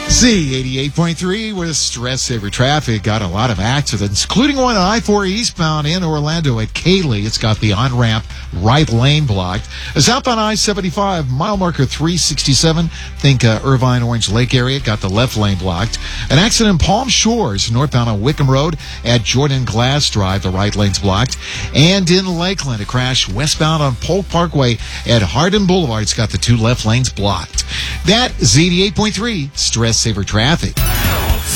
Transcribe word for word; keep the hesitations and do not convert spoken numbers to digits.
Z eighty-eight point three with Stress Saver Traffic. Got a lot of accidents, including one on I four eastbound in Orlando at Cayley. It's got the on-ramp right lane blocked. Southbound I seventy-five, mile marker three sixty-seven. Think uh, Irvine, Orange Lake area. Got the left lane blocked. An accident in Palm Shores, northbound on Wickham Road at Jordan Glass Drive. The right lane's blocked. And in Lakeland, a crash westbound on Polk Parkway at Hardin Boulevard. It's got the two left lanes blocked. That Z eighty-eight point three Stress Saver Traffic.